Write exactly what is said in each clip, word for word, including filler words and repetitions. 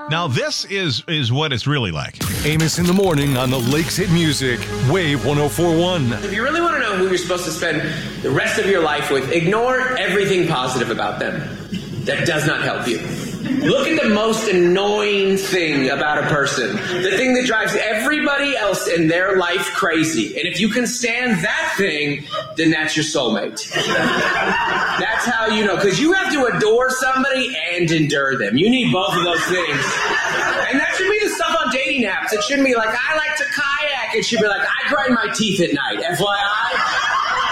Now this is is what it's really like. Amos in the morning on the Lakes Hit Music, Wave one oh four point one. If you really want to know who you're supposed to spend the rest of your life with, ignore everything positive about them. That does not help you. Look at the most annoying thing about a person. The thing that drives everybody else in their life crazy. And if you can stand that thing, then that's your soulmate. That's how you know. Because you have to adore somebody and endure them. You need both of those things. And that should be the stuff on dating apps. It shouldn't be like, I like to kayak. It should be like, I grind my teeth at night. F Y I.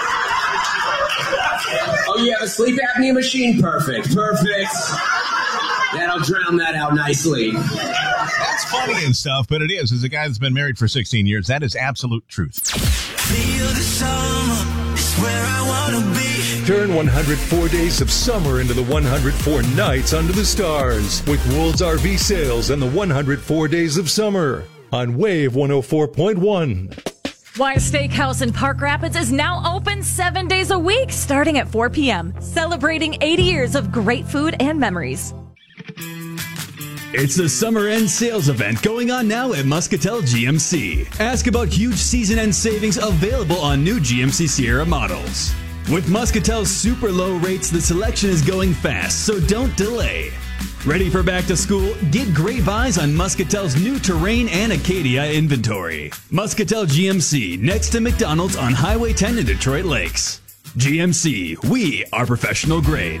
Oh, you have a sleep apnea machine? Perfect. Perfect. That'll drown that out nicely. That's funny and stuff, but it is. As a guy that's been married for sixteen years, that is absolute truth. Feel the summer, it's where I want to be. Turn one hundred four days of summer into the one hundred four nights under the stars with Wool's R V sales and the one hundred four days of summer on Wave one oh four point one. Wise Steakhouse in Park Rapids is now open seven days a week, starting at four p.m., celebrating eighty years of great food and memories. It's the summer end sales event going on now at Muscatel G M C. Ask about huge season end savings available on new G M C Sierra models. With Muscatel's super low rates, the selection is going fast, so don't delay. Ready for back to school? Get great buys on Muscatel's new Terrain and Acadia inventory. Muscatel G M C, next to McDonald's on Highway ten in Detroit Lakes. G M C, we are professional grade.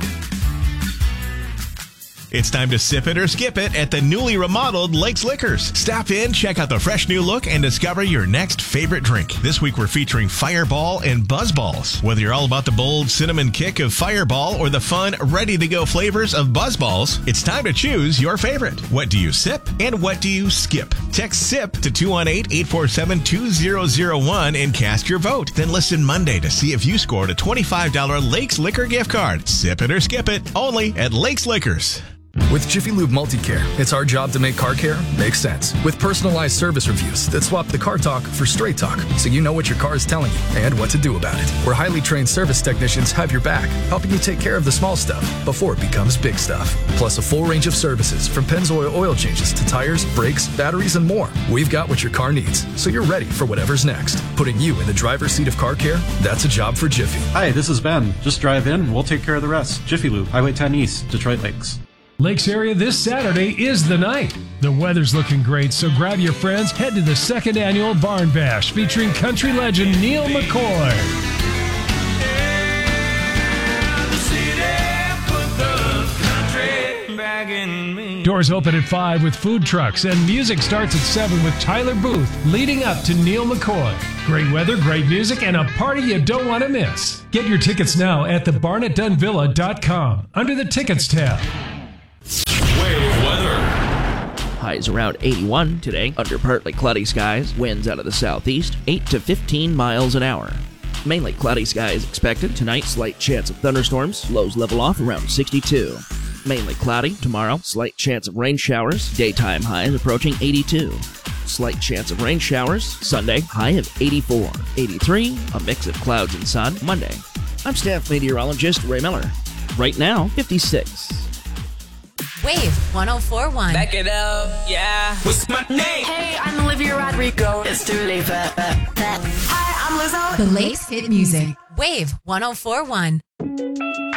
It's time to sip it or skip it at the newly remodeled Lakes Liquors. Stop in, check out the fresh new look, and discover your next favorite drink. This week we're featuring Fireball and Buzz Balls. Whether you're all about the bold cinnamon kick of Fireball or the fun, ready-to-go flavors of Buzz Balls, it's time to choose your favorite. What do you sip and what do you skip? Text SIP to two one eight, eight four seven, two zero zero one and cast your vote. Then listen Monday to see if you scored a twenty-five dollars Lakes Liquor gift card. Sip it or skip it, only at Lakes Liquors. With Jiffy Lube Multi-Care, it's our job to make car care make sense. With personalized service reviews that swap the car talk for straight talk, so you know what your car is telling you and what to do about it. Where highly trained service technicians have your back, helping you take care of the small stuff before it becomes big stuff. Plus a full range of services from Pennzoil oil changes to tires, brakes, batteries, and more. We've got what your car needs, so you're ready for whatever's next. Putting you in the driver's seat of car care, that's a job for Jiffy. Hi, this is Ben. Just drive in, we'll take care of the rest. Jiffy Lube, Highway ten East, Detroit Lakes. Lakes area this Saturday is the night. The weather's looking great, so grab your friends, head to the second annual Barn Bash featuring country legend Neil McCoy. Doors open at five with food trucks, and music starts at seven with Tyler Booth leading up to Neil McCoy. Great weather, great music, and a party you don't want to miss. Get your tickets now at the barnett dunn villa dot com under the Tickets tab. Wave weather. Highs around eighty-one today, under partly cloudy skies, winds out of the southeast, eight to fifteen miles an hour. Mainly cloudy skies expected tonight, slight chance of thunderstorms, lows level off around sixty-two. Mainly cloudy tomorrow, slight chance of rain showers, daytime highs approaching eighty-two. Slight chance of rain showers, Sunday, high of eighty-four. eighty-three, a mix of clouds and sun, Monday. I'm staff meteorologist Ray Miller. Right now, fifty-six. Wave one oh four point one. Back it up, yeah. What's my name? Hey, I'm Olivia Rodrigo. It's Dua Lipa. Hi, I'm Lizzo. The Lakes Hit Music. Wave one oh four point one.